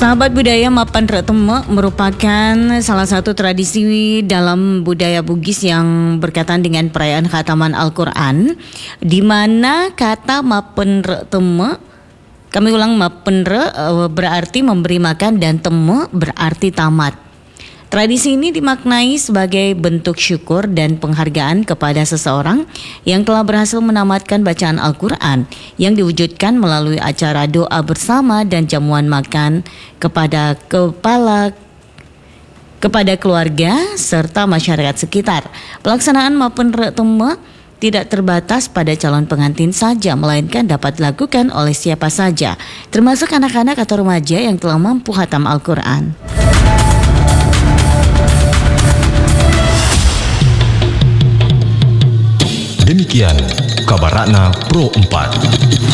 Sahabat budaya Mapan Reteme merupakan salah satu tradisi dalam budaya Bugis yang berkaitan dengan perayaan khataman Al-Quran, di mana kata Mapen Reteme, kami ulang, Mapen berarti memberi makan dan teme berarti tamat. Tradisi ini dimaknai sebagai bentuk syukur dan penghargaan kepada seseorang yang telah berhasil menamatkan bacaan Al-Quran yang diwujudkan melalui acara doa bersama dan jamuan makan kepada keluarga serta masyarakat sekitar. Pelaksanaan Mapen Reteme tidak terbatas pada calon pengantin saja, melainkan dapat dilakukan oleh siapa saja, termasuk anak-anak atau remaja yang telah mampu khatam Al-Quran. Demikian kabar Ratna Pro 4.